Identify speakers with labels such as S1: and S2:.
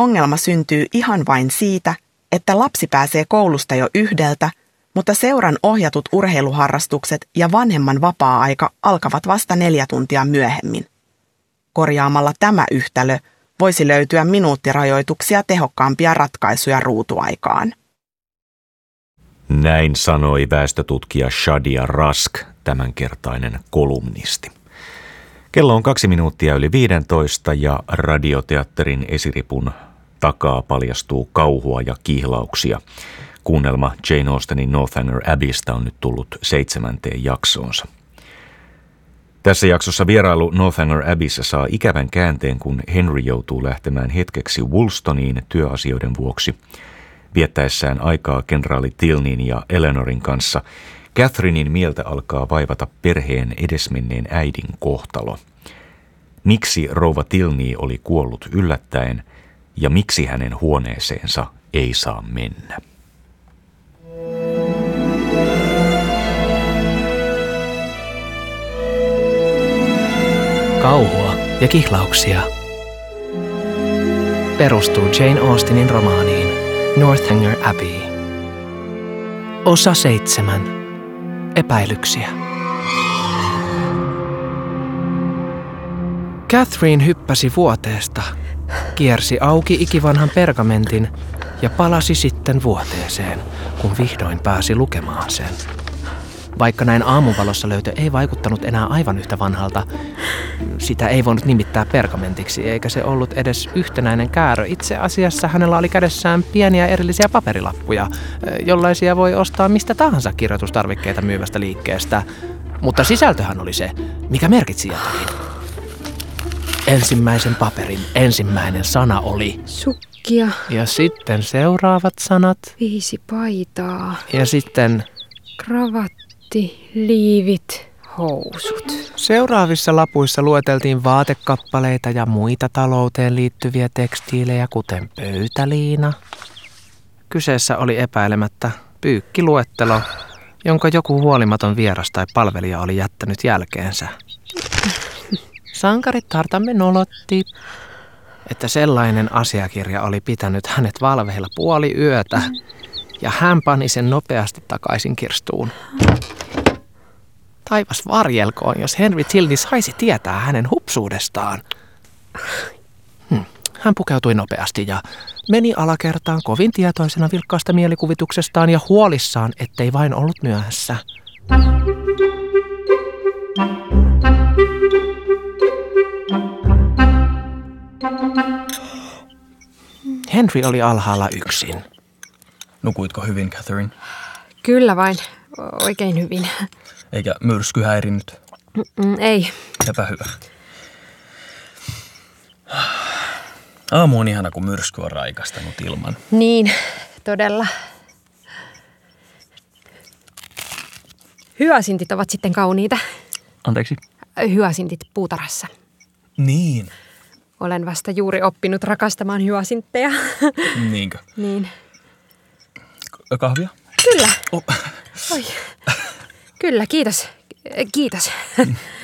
S1: ongelma syntyy ihan vain siitä, että lapsi pääsee koulusta jo 1, mutta seuran ohjatut urheiluharrastukset ja vanhemman vapaa-aika alkavat vasta 4 tuntia myöhemmin. Korjaamalla tämä yhtälö voisi löytyä minuuttirajoituksia tehokkaampia ratkaisuja ruutuaikaan.
S2: Näin sanoi väestötutkija Shadia Rask, tämänkertainen kolumnisti. Kello on 2 minuuttia yli 15 ja radioteatterin esiripun takaa paljastuu kauhua ja kihlauksia. Kuunnelma Jane Austenin Northanger Abbeystä on nyt tullut 7. jaksoonsa. Tässä jaksossa vierailu Northanger Abbeyssä saa ikävän käänteen, kun Henry joutuu lähtemään hetkeksi Woolstoniin työasioiden vuoksi. Viettäessään aikaa kenraali Tilneyn ja Eleanorin kanssa, Catherinein mieltä alkaa vaivata perheen edesmenneen äidin kohtalo. Miksi rouva Tilney oli kuollut yllättäen ja miksi hänen huoneeseensa ei saa mennä?
S3: Kauhua ja kihlauksia perustuu Jane Austenin romaaniin Northanger Abbey. Osa 7. Epäilyksiä. Catherine hyppäsi vuoteesta, kiersi auki ikivanhan pergamentin ja palasi sitten vuoteeseen, kun vihdoin pääsi lukemaan sen. Vaikka näin aamuvalossa löytö ei vaikuttanut enää aivan yhtä vanhalta, sitä ei voinut nimittää pergamentiksi, eikä se ollut edes yhtenäinen käärö. Itse asiassa hänellä oli kädessään pieniä erillisiä paperilappuja, jollaisia voi ostaa mistä tahansa kirjoitustarvikkeita myyvästä liikkeestä. Mutta sisältöhän oli se, mikä merkitsi jotakin. Ensimmäisen paperin ensimmäinen sana oli
S4: sukkia.
S3: Ja sitten seuraavat sanat.
S4: 5 paitaa.
S3: Ja sitten
S4: kravatti, liivit, housut.
S3: Seuraavissa lapuissa lueteltiin vaatekappaleita ja muita talouteen liittyviä tekstiilejä, kuten pöytäliina. Kyseessä oli epäilemättä pyykkiluettelo, jonka joku huolimaton vieras tai palvelija oli jättänyt jälkeensä. Sankarit Tartamme nolotti, että sellainen asiakirja oli pitänyt hänet valveilla puoli yötä, ja hän pani sen nopeasti takaisin kirstuun. Taivas varjelkoon, jos Henry Tilney saisi tietää hänen hupsuudestaan. Hän pukeutui nopeasti ja meni alakertaan kovin tietoisena vilkkaasta mielikuvituksestaan ja huolissaan, ettei vain ollut myöhässä. Henry oli alhaalla yksin.
S5: Nukuitko hyvin, Catherine?
S4: Kyllä vain, oikein hyvin.
S5: Eikä myrsky häirinnyt?
S4: Ei.
S5: Sepä hyvä. Aamu on ihana, kun myrsky on raikastanut ilman.
S4: Niin, todella. Hyasintit ovat sitten kauniita.
S5: Anteeksi?
S4: Hyasintit puutarhassa.
S5: Niin.
S4: Olen vasta juuri oppinut rakastamaan hyasintteja.
S5: Niinkö?
S4: Niin.
S5: Kahvia?
S4: Kyllä.
S5: Oh.
S4: Oi. Kyllä, kiitos. Kiitos.